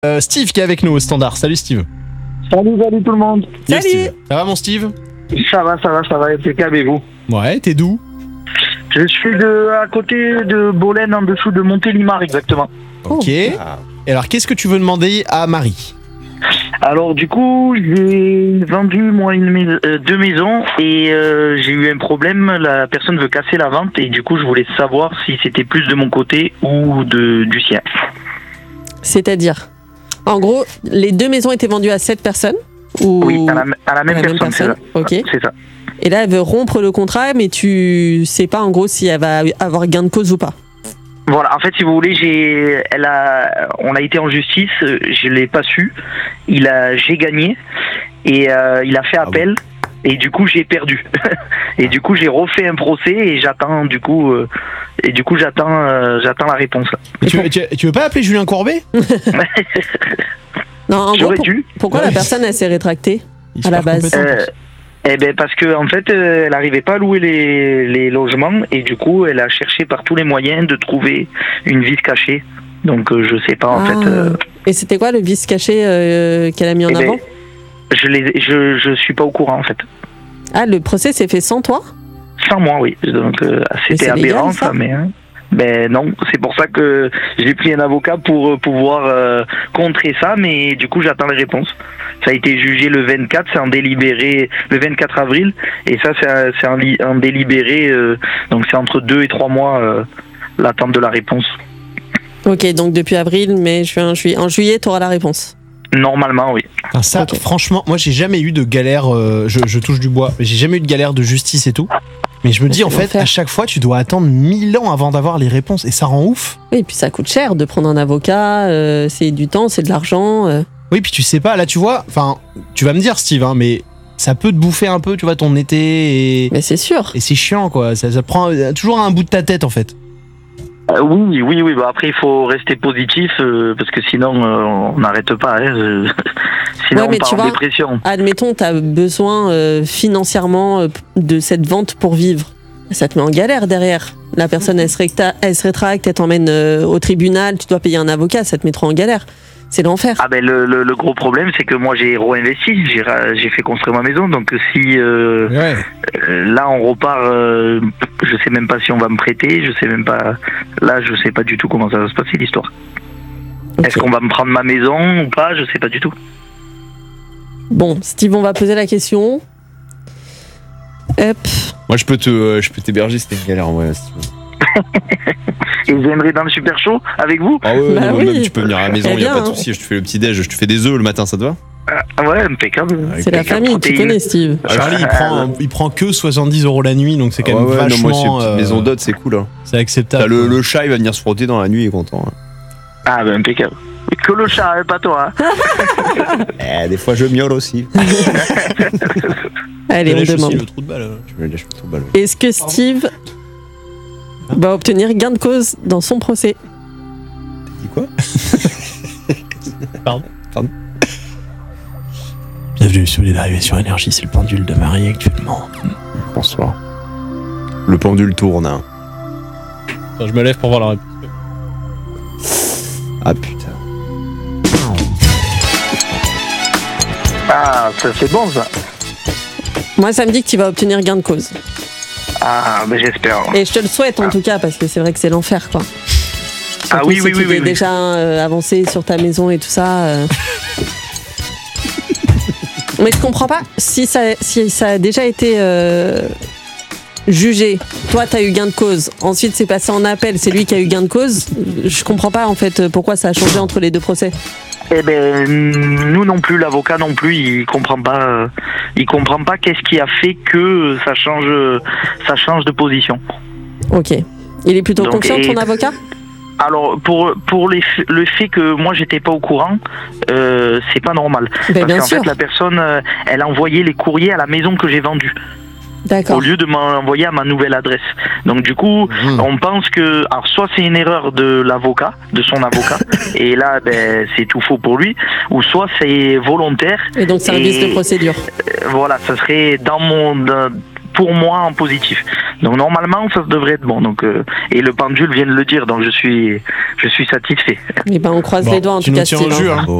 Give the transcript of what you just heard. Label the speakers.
Speaker 1: Steve qui est avec nous au standard. Salut Steve.
Speaker 2: Salut tout le monde.
Speaker 1: Salut Steve. Ça va mon Steve?
Speaker 2: Ça va, impeccable et vous?
Speaker 1: Ouais, t'es d'où?
Speaker 2: Je suis à côté de Bolène, en dessous de Montélimar exactement.
Speaker 1: Ok. Et alors qu'est-ce que tu veux demander à Marie?
Speaker 2: Alors du coup, j'ai vendu moi deux maisons et j'ai eu un problème, la personne veut casser la vente et du coup je voulais savoir si c'était plus de mon côté ou du sien.
Speaker 3: C'est-à-dire? En gros, les deux maisons étaient vendues à cette personne ou...
Speaker 2: Oui, à la même personne. C'est ça.
Speaker 3: Ok.
Speaker 2: C'est ça.
Speaker 3: Et là, elle veut rompre le contrat, mais tu sais pas en gros si elle va avoir gain de cause ou pas.
Speaker 2: Voilà, en fait, si vous voulez, on a été en justice, je l'ai pas su, j'ai gagné et il a fait appel et du coup j'ai perdu et du coup j'ai refait un procès et j'attends la réponse.
Speaker 1: Tu veux pas appeler Julien Courbet?
Speaker 3: Non, en gros, pourquoi
Speaker 1: Ouais.
Speaker 3: la personne elle s'est rétractée à la base?
Speaker 2: Parce que en fait, elle n'arrivait pas à louer les logements et du coup, elle a cherché par tous les moyens de trouver une vice cachée. Donc, je sais pas en fait.
Speaker 3: Et c'était quoi le vice caché qu'elle a mis en avant?
Speaker 2: Je suis pas au courant en fait.
Speaker 3: Ah, le procès s'est fait sans toi?
Speaker 2: Sans moi, oui. Donc, c'était aberrant
Speaker 3: légal, ça,
Speaker 2: mais. Ben non, c'est pour ça que j'ai pris un avocat pour pouvoir contrer ça, mais du coup j'attends les réponses. Ça a été jugé le 24, c'est en délibéré le 24 avril, et ça c'est en délibéré, donc c'est entre 2 et 3 mois l'attente de la réponse.
Speaker 3: Ok, donc depuis avril, mai, juin, juillet. En juillet, tu auras la réponse.
Speaker 2: Normalement, oui.
Speaker 1: Enfin, ça,
Speaker 3: Ok.
Speaker 1: franchement, moi j'ai jamais eu de galère, je touche du bois, mais j'ai jamais eu de galère de justice et tout. Mais je me dis en fait,
Speaker 3: l'enfer.
Speaker 1: à chaque fois, tu dois attendre 1000 ans avant d'avoir les réponses et ça rend ouf.
Speaker 3: Oui, et puis ça coûte cher de prendre un avocat, c'est du temps, c'est de l'argent.
Speaker 1: Oui, puis tu sais pas, là tu vois, enfin, tu vas me dire Steve, hein, mais ça peut te bouffer un peu, tu vois, ton été
Speaker 3: Mais c'est sûr.
Speaker 1: et c'est chiant quoi, ça prend toujours un bout de ta tête en fait.
Speaker 2: Oui. Bah après, il faut rester positif parce que sinon, on n'arrête pas. Hein. Sinon,
Speaker 3: Ouais, mais
Speaker 2: on part
Speaker 3: tu
Speaker 2: en
Speaker 3: vois,
Speaker 2: dépression.
Speaker 3: Admettons, tu as besoin financièrement de cette vente pour vivre. Ça te met en galère derrière. La personne, elle se rétracte, elle t'emmène au tribunal, tu dois payer un avocat, ça te mettra en galère. C'est l'enfer.
Speaker 2: Ah ben le gros problème, c'est que moi j'ai réinvesti, j'ai fait construire ma maison, donc si
Speaker 1: Ouais.
Speaker 2: là on repart, je sais même pas si on va me prêter, je sais même pas, là je sais pas du tout comment ça va se passer l'histoire.
Speaker 3: Ok.
Speaker 2: Est-ce qu'on va me prendre ma maison ou pas, je sais pas du tout.
Speaker 3: Bon, Steve, on va poser la question. Hop.
Speaker 4: Moi, je peux t'héberger, c'était une galère en vrai. Si tu veux.
Speaker 2: Et vous viendrez dans le super show avec vous?
Speaker 4: Ah ouais,
Speaker 3: Bah
Speaker 4: non,
Speaker 3: oui.
Speaker 4: même tu peux venir à la maison,
Speaker 3: Eh
Speaker 4: y a
Speaker 3: bien,
Speaker 4: pas de souci. Je te fais le petit déj, je te fais des œufs le matin, ça te va?
Speaker 2: Ah ouais, impeccable.
Speaker 3: C'est la famille, tu
Speaker 2: protéines.
Speaker 3: connais Steve.
Speaker 1: Charlie, il prend que 70 € la nuit, donc c'est quand même
Speaker 4: Ouais, non, moi,
Speaker 1: vachement.
Speaker 4: c'est une petite maison d'hôte, c'est cool. Hein.
Speaker 1: C'est acceptable.
Speaker 4: T'as le chat, il va venir se frotter dans la nuit, il est content. Hein.
Speaker 2: Ah ben impeccable. Que le chat, hein, pas toi. Hein.
Speaker 4: Des fois, je miaule aussi.
Speaker 3: Allez, on
Speaker 1: Lèche aussi
Speaker 3: demande.
Speaker 1: le trou de balle.
Speaker 4: Je me lèche le tout ballon.
Speaker 3: Est-ce que Steve va obtenir gain de cause dans son procès?
Speaker 4: Dis quoi?
Speaker 1: Bienvenue sur les d'arrivée sur Énergie, c'est le pendule de Marie actuellement.
Speaker 4: Bonsoir. Le pendule tourne. Hein.
Speaker 1: Attends, je me lève pour voir la réponse.
Speaker 4: Ah putain.
Speaker 2: Ah, ça c'est bon ça.
Speaker 3: Moi, ça me dit que tu vas obtenir gain de cause.
Speaker 2: Ah ben j'espère.
Speaker 3: Et je te le souhaite en tout cas, parce que c'est vrai que c'est l'enfer, quoi.
Speaker 2: Ah
Speaker 3: Surtout
Speaker 2: oui,
Speaker 3: si
Speaker 2: oui,
Speaker 3: tu
Speaker 2: oui,
Speaker 3: t'es
Speaker 2: oui.
Speaker 3: déjà avancé sur ta maison et tout ça. Mais je comprends pas si ça a déjà été jugé. Toi, t'as eu gain de cause. Ensuite, c'est passé en appel. C'est lui qui a eu gain de cause. Je comprends pas en fait pourquoi ça a changé entre les deux procès.
Speaker 2: Eh ben nous non plus, l'avocat non plus, il comprend pas qu'est-ce qui a fait que ça change de position.
Speaker 3: Ok. Il est plutôt
Speaker 2: Donc,
Speaker 3: confiant, ton avocat?
Speaker 2: Alors pour le fait que moi j'étais pas au courant, c'est pas normal.
Speaker 3: Ben,
Speaker 2: Parce
Speaker 3: bien
Speaker 2: qu'en
Speaker 3: sûr.
Speaker 2: fait la personne, elle a envoyé les courriers à la maison que j'ai vendue,
Speaker 3: D'accord.
Speaker 2: au lieu de m'envoyer à ma nouvelle adresse. Donc du coup, on pense que, alors soit c'est une erreur de l'avocat, de son avocat, et là ben c'est tout faux pour lui, ou soit c'est volontaire.
Speaker 3: Et donc c'est un vice de procédure.
Speaker 2: Voilà, ça serait pour moi en positif. Donc normalement ça devrait être bon. Donc et le pendule vient de le dire, donc je suis satisfait.
Speaker 3: Et ben on croise
Speaker 1: Bon,
Speaker 3: les doigts en
Speaker 1: tu
Speaker 3: tout
Speaker 1: nous
Speaker 3: cas,
Speaker 1: tiens au
Speaker 3: Steve.
Speaker 1: jus, hein.